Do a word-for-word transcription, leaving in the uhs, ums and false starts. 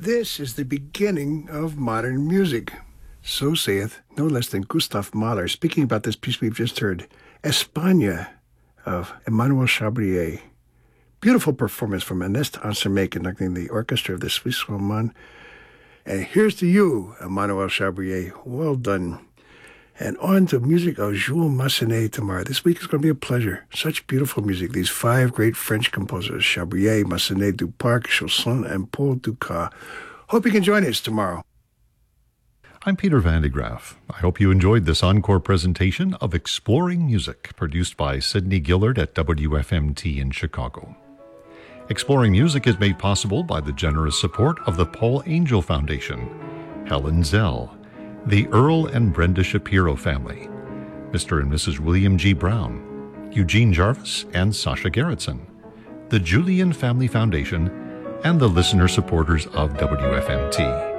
This is the beginning of modern music. So saith no less than Gustav Mahler, speaking about this piece we've just heard, España, of Emmanuel Chabrier. Beautiful performance from Ernest Ansermet conducting the orchestra of the Suisse Romande. And here's to you, Emmanuel Chabrier. Well done. And on to music of Jules Massenet tomorrow. This week is going to be a pleasure. Such beautiful music. These five great French composers, Chabrier, Massenet, Duparc, Chausson, and Paul Dukas. Hope you can join us tomorrow. I'm Peter Van de Graaf. I hope you enjoyed this encore presentation of Exploring Music, produced by Sidney Gillard at W F M T in Chicago. Exploring Music is made possible by the generous support of the Paul Angel Foundation, Helen Zell, the Earl and Brenda Shapiro family, Mister and Missus William G. Brown, Eugene Jarvis and Sasha Gerritsen, the Julian Family Foundation, and the listener supporters of W F M T.